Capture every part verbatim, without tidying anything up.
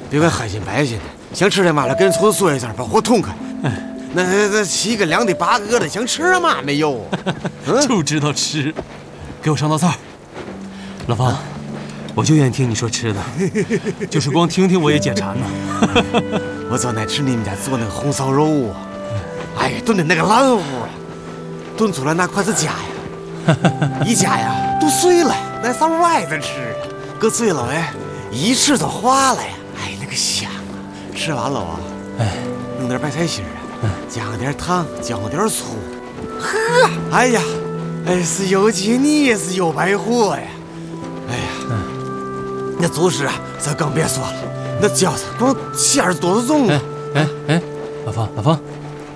别管黑心白心的，想吃点嘛了，跟人粗说一声，把火痛快。那那那七个两的八个的，想吃嘛没有？ 嗯、就知道吃，给我上道菜。老方，啊、我就愿意听你说吃的，就是光听听我也解馋呢。 我昨天吃你们家做那个红烧肉啊，哎呀，炖的那个烂乎啊，炖出来拿筷子夹呀，一夹呀都碎了，那上外子吃，搁嘴了哎，一吃就化了呀，哎，那个香啊！吃完了啊，哎，弄点白菜心啊。加上点糖，加上点醋，呵，哎呀，哎是有鸡你也是有白货呀，哎呀，嗯、那主食啊，这更别说了，那饺子光馅儿多重啊！ 哎哎哎，老方老方，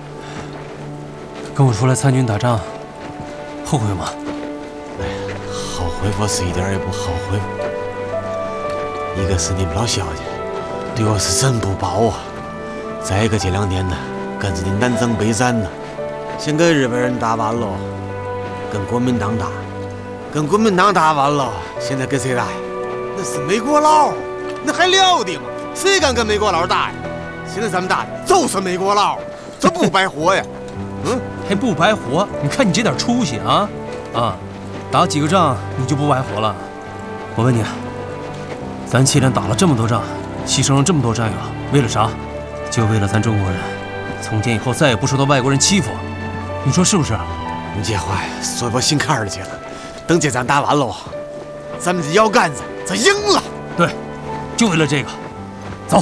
跟我出来参军打仗，后悔吗？ 哎呀，后悔我是一点也不后悔。一个是你们老萧家对我是真不薄啊，再一个这两年呢。跟着你南征北战呢，先跟日本人打完了，跟国民党打，跟国民党打完了，现在跟谁打呀？那是美国佬，那还了得吗？谁敢跟美国佬打呀？现在咱们打的就是美国佬，这不白活呀？ 嗯，还不白活？你看你这点出息啊啊！打几个仗你就不白活了？我问你，咱七连打了这么多仗，牺牲了这么多战友，为了啥？就为了咱中国人。从今以后再也不受到外国人欺负，你说是不是？ 你这话呀，说我心坎里去了。等这仗打完了，咱们这腰杆子这赢了。 对，就为了这个。走。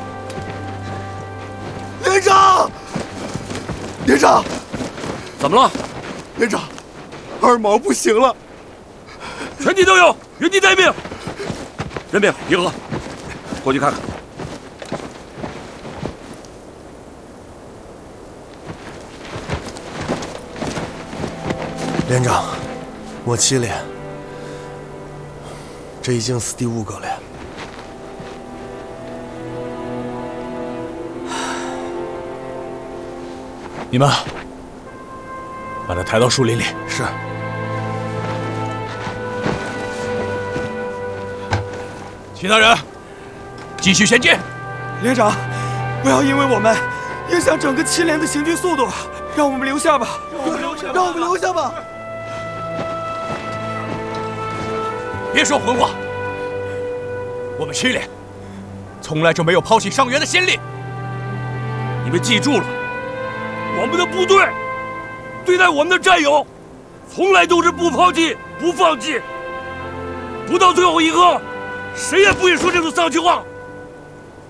连长，连长， 怎么了？ 连长，二毛不行了。 全体都有，原地待命。任命，集合，过去看看。 连长，我七连，这已经是第五个了。 你们把他抬到树林里。 是。 其他人继续前进。 连长，不要因为我们影响整个七连的行军速度，让我们留下吧。让我们留下吧。让我们留下吧。 别说混话！我们七连从来就没有抛弃伤员的先例。你们记住了，我们的部队对待我们的战友，从来都是不抛弃、不放弃，不到最后一刻，谁也不许说这种丧气话。